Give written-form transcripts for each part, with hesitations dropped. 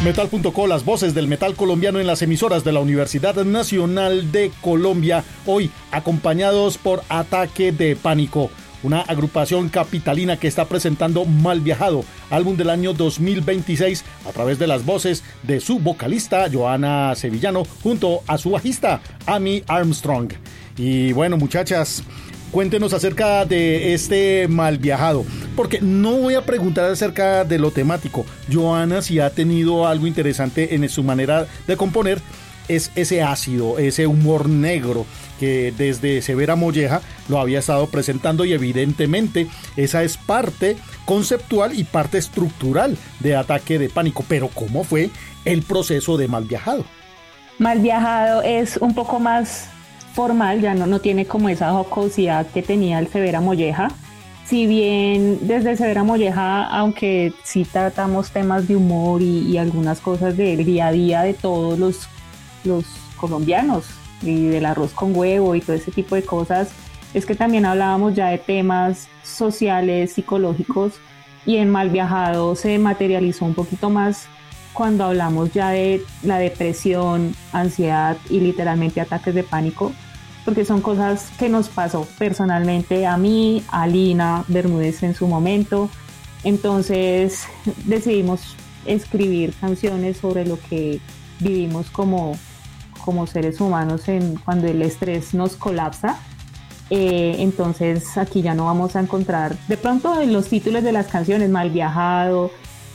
Metal.co, las voces del metal colombiano en las emisoras de la Universidad Nacional de Colombia, hoy acompañados por Ataque de Pánico, una agrupación capitalina que está presentando Mal Viajado, álbum del año 2026, a través de las voces de su vocalista Joana Sevillano junto a su bajista Amy Armstrong. Y bueno, muchachas, cuéntenos acerca de este Mal Viajado, porque no voy a preguntar acerca de lo temático. Joana, si ha tenido algo interesante en su manera de componer, es ese ácido, ese humor negro que desde Severa Molleja lo había estado presentando, y evidentemente esa es parte conceptual y parte estructural de Ataque de Pánico. Pero ¿cómo fue el proceso de Mal Viajado? Mal Viajado es un poco más formal, ya no tiene como esa jocosidad que tenía el Severa Molleja. Si bien desde Severa Molleja, aunque sí tratamos temas de humor y algunas cosas del día a día de todos los colombianos y del arroz con huevo y todo ese tipo de cosas, es que también hablábamos ya de temas sociales, psicológicos, y en Mal Viajado se materializó un poquito más cuando hablamos ya de la depresión, ansiedad y literalmente ataques de pánico, porque son cosas que nos pasó personalmente a mí, a Lina Bermúdez en su momento. Entonces decidimos escribir canciones sobre lo que vivimos como seres humanos cuando el estrés nos colapsa. Entonces aquí ya no vamos a encontrar de pronto en los títulos de las canciones Mal Viajado,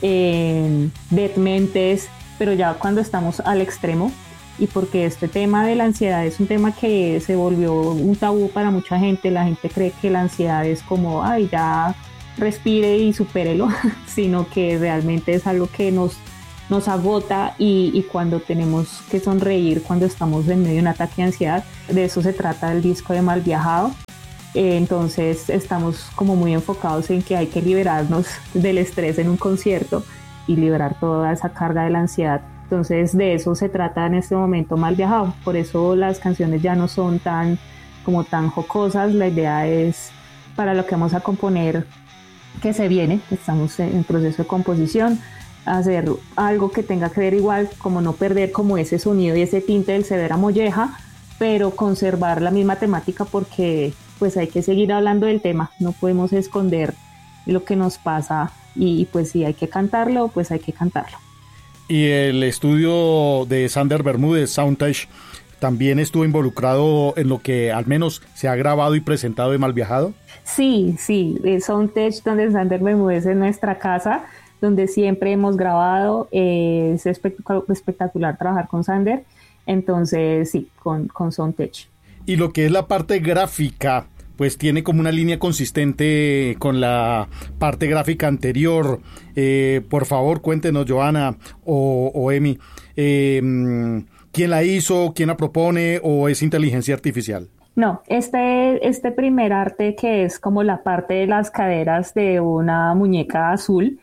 Mentes, pero ya cuando estamos al extremo, y porque este tema de la ansiedad es un tema que se volvió un tabú para mucha gente. La gente cree que la ansiedad es como, ay, ya respire y supérelo, sino que realmente es algo que nos agota, y cuando tenemos que sonreír cuando estamos en medio de un ataque de ansiedad, de eso se trata el disco de Mal Viajado. Entonces estamos como muy enfocados en que hay que liberarnos del estrés en un concierto y liberar toda esa carga de la ansiedad. Entonces de eso se trata en este momento Mal Viajado. Por eso las canciones ya no son tan jocosas. La idea es, para lo que vamos a componer, que se viene, estamos en proceso de composición, hacer algo que tenga que ver igual, como no perder como ese sonido y ese tinte del Severa Molleja, pero conservar la misma temática, porque pues hay que seguir hablando del tema, no podemos esconder lo que nos pasa, y pues si hay que cantarlo, pues hay que cantarlo. Y el estudio de Sander Bermúdez, Soundtech, ¿también estuvo involucrado en lo que al menos se ha grabado y presentado de Mal Viajado? Sí, Soundtech, donde Sander Bermúdez es nuestra casa, donde siempre hemos grabado. Es espectacular trabajar con Sander, entonces sí, con Soundtech. Y lo que es la parte gráfica, pues tiene como una línea consistente con la parte gráfica anterior. Por favor, cuéntenos, Joana o Emi, ¿quién la hizo, quién la propone, o es inteligencia artificial? No, este primer arte, que es como la parte de las caderas de una muñeca azul,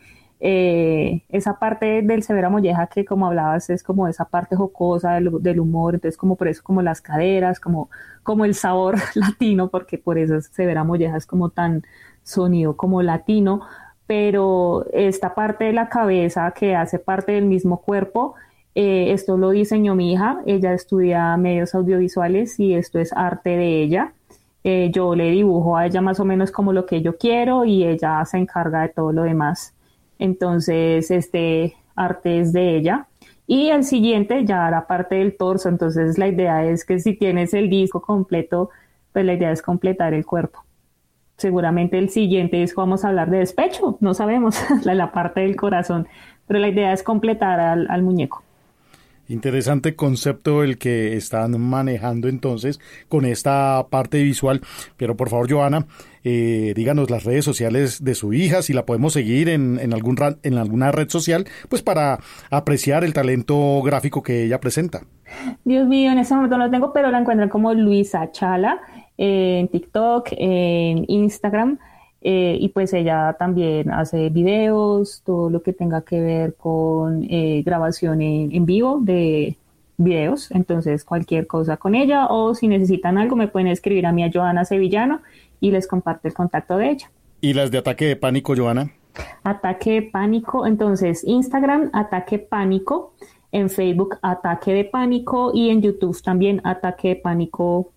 esa parte del Severa Molleja que, como hablabas, es como esa parte jocosa del humor. Entonces como por eso como las caderas, como el sabor latino, porque por eso Severa Molleja es como tan sonido como latino. Pero esta parte de la cabeza, que hace parte del mismo cuerpo, esto lo diseñó mi hija. Ella estudia medios audiovisuales y esto es arte de ella. Yo le dibujo a ella más o menos como lo que yo quiero, y ella se encarga de todo lo demás. Entonces este arte es de ella, y el siguiente ya hará parte del torso. Entonces la idea es que si tienes el disco completo, pues la idea es completar el cuerpo. Seguramente el siguiente disco vamos a hablar de despecho, no sabemos, la parte del corazón, pero la idea es completar al muñeco. Interesante concepto el que están manejando entonces con esta parte visual. Pero por favor, Joana, díganos las redes sociales de su hija, si la podemos seguir en alguna red social, pues para apreciar el talento gráfico que ella presenta. Dios mío, en este momento no lo tengo, pero la encuentran como Luisa Chala en TikTok, en Instagram. Y pues ella también hace videos, todo lo que tenga que ver con grabación en vivo de videos. Entonces cualquier cosa con ella, o si necesitan algo me pueden escribir a mí, a Joana Sevillano, y les comparto el contacto de ella. ¿Y las de Ataque de Pánico, Joana? Ataque de Pánico, entonces Instagram, Ataque Pánico, en Facebook, Ataque de Pánico, y en YouTube también, Ataque de Pánico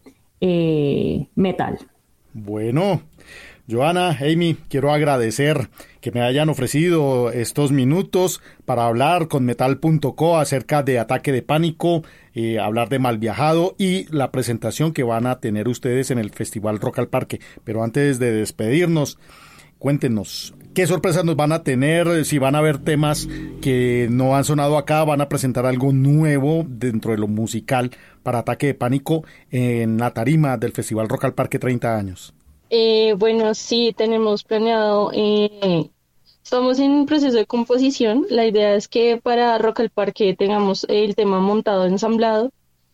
Metal. Bueno, Joana, Amy, quiero agradecer que me hayan ofrecido estos minutos para hablar con Metal.co acerca de Ataque de Pánico, hablar de Malviajado y la presentación que van a tener ustedes en el Festival Rock al Parque. Pero antes de despedirnos, cuéntenos, ¿qué sorpresas nos van a tener? Si van a haber temas que no han sonado acá, ¿van a presentar algo nuevo dentro de lo musical para Ataque de Pánico en la tarima del Festival Rock al Parque 30 años? Bueno, sí, tenemos planeado, estamos en proceso de composición. La idea es que para Rock al Parque tengamos el tema montado, ensamblado,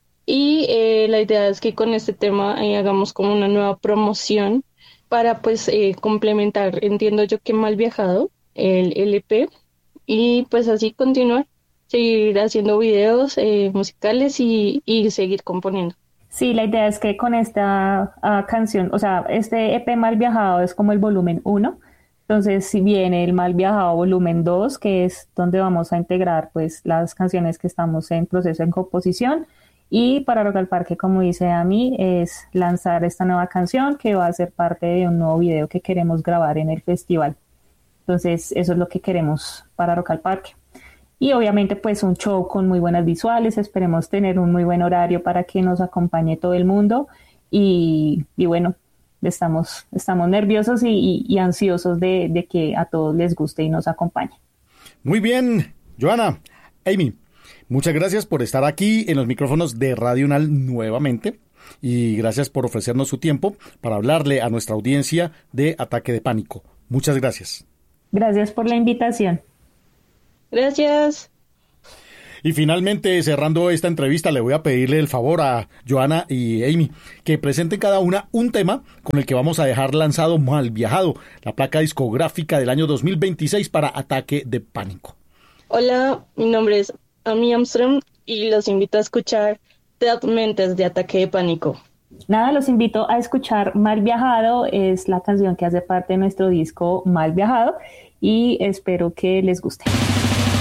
y la idea es que con este tema hagamos como una nueva promoción para pues complementar, entiendo yo que Malviajado, el LP, y pues así continuar, seguir haciendo videos musicales y seguir componiendo. Sí, la idea es que con esta canción, o sea, este EP Malviajado es como el volumen 1, entonces si viene el Malviajado volumen 2, que es donde vamos a integrar pues las canciones que estamos en proceso de composición, y para Rock al Parque, como dice Ami, es lanzar esta nueva canción que va a ser parte de un nuevo video que queremos grabar en el festival. Entonces eso es lo que queremos para Rock al Parque. Y obviamente pues un show con muy buenas visuales, esperemos tener un muy buen horario para que nos acompañe todo el mundo y bueno, estamos nerviosos y ansiosos de que a todos les guste y nos acompañe. Muy bien, Joana, Amy, muchas gracias por estar aquí en los micrófonos de Radio UNAL nuevamente y gracias por ofrecernos su tiempo para hablarle a nuestra audiencia de Ataque de Pánico. Muchas gracias. Gracias por la invitación. Gracias. Y finalmente, cerrando esta entrevista, le voy a pedirle el favor a Joana y Amy que presenten cada una un tema con el que vamos a dejar lanzado Malviajado, la placa discográfica del año 2026 para Ataque de Pánico. Hola, mi nombre es Amy Armstrong y los invito a escuchar Dead Mentes de Ataque de Pánico. Nada, los invito a escuchar Malviajado, es la canción que hace parte de nuestro disco Malviajado y espero que les guste.